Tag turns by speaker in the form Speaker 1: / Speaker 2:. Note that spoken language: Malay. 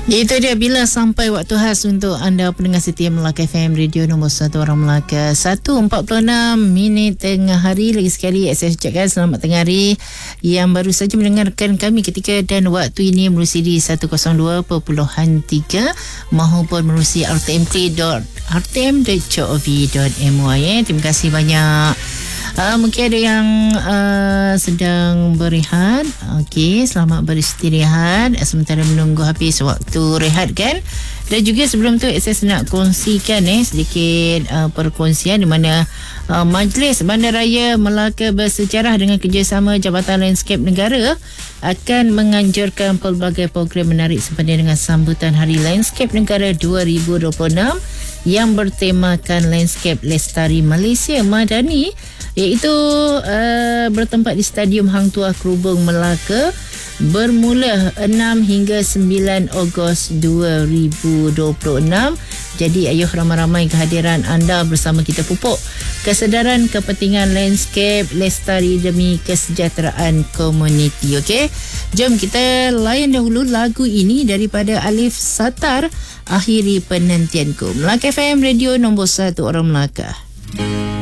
Speaker 1: Itu dia, bila sampai waktu khas untuk anda pendengar setia Melaka FM, radio nombor 1 orang Melaka. 1:46 tengah hari. Lagi sekali saya ucapkan selamat tengah hari yang baru saja mendengarkan kami ketika dan waktu ini menerusi di 102.3 maupun menerusi rtmt.rtm.gov.my. Terima kasih banyak. Mungkin ada yang sedang berehat. Okey, selamat beristirahat sementara menunggu habis waktu rehat kan. Dan juga sebelum tu saya nak kongsikan sedikit perkongsian di mana Majlis Bandaraya Melaka bersejarah dengan kerjasama Jabatan Landscape Negara akan menganjurkan pelbagai program menarik sepanjang dengan sambutan Hari Landscape Negara 2026 yang bertemakan Landscape Lestari Malaysia Madani, iaitu bertempat di Stadium Hang Tuah Kerubung Melaka bermula 6 hingga 9 Ogos 2026. Jadi ayuh ramai-ramai kehadiran anda bersama kita pupuk kesedaran kepentingan landscape lestari demi kesejahteraan komuniti. Okey, jom kita layan dahulu lagu ini daripada Alif Satar, Akhiri Penantianku. Melaka FM, radio nombor 1 orang Melaka.